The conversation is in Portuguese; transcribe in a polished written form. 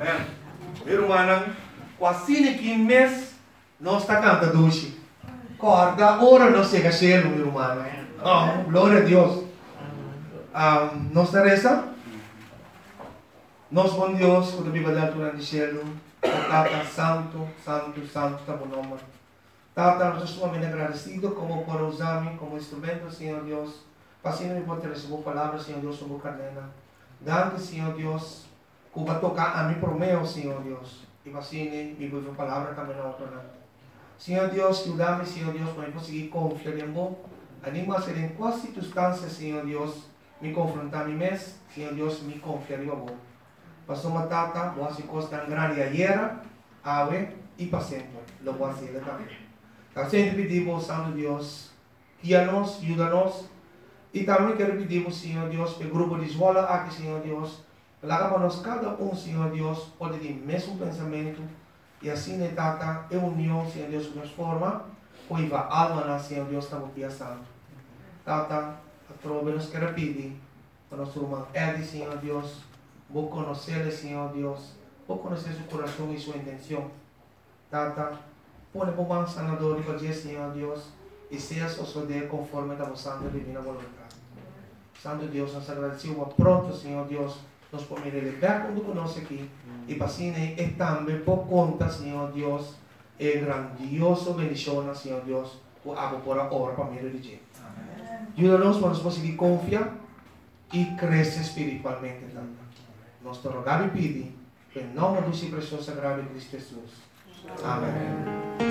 Meu irmão, quase que mês nós está cantando hoje. Corda, hora não chega cielo, meu irmão. Oh, glória a Deus. Nós está reza? Nós, bom Deus, quando a Bíblia dá durante o cielo, Tata, santo, santo, santo, está bom nome. Tata, nós estamos muito agradecidos como por usar-me como instrumento, Senhor Deus. Passando me pode receber palavras, Senhor Deus, sobre o cadena. Dando, Senhor Deus, que vai tocar a mim por meu, Senhor Deus. E assim, me vou ver palavra também na outra. Senhor Deus, ajuda-me, Senhor Deus, para eu conseguir confiar em você. Anima a ser em quais circunstâncias, Senhor Deus, me confrontar a mim mesmo, Senhor Deus, me confiar em você. Passou uma tata, boa se costa grande ayer, ave e para sempre. Lo voy a hacer também. Então, sempre pedimos, Santo Deus, guia-nos, ajuda-nos. E também quero pedir, Senhor Deus, para o grupo de escola aqui, Senhor Deus, para que nós, cada um, Senhor Deus, pode ter o mesmo pensamento. E assim, tata, é união, Senhor Deus, de forma, pois a alma, Senhor Deus, está aqui a santo. Tata, a trova nos quer pedir, para nosso irmão Eddie, Senhor Deus, vou conhecer, Senhor Deus, vou conhecer seu coração e sua intenção. Tata, põe como um sanador e para Senhor Deus, e seja suceder conforme a vossa divina vontade. Santo Deus, nós agradecemos pronto, Senhor Deus, nós podemos levar quando conosco aqui, e para assim, e também por conta, Senhor Deus, é grandioso bendição, Senhor Deus, por a hora para me dirigir. Ajuda-nos para nós conseguir confiar e crescer espiritualmente também. Nós te rogamos e pedimos, em nome do seu precioso sagrado de Cristo Jesus. Amém.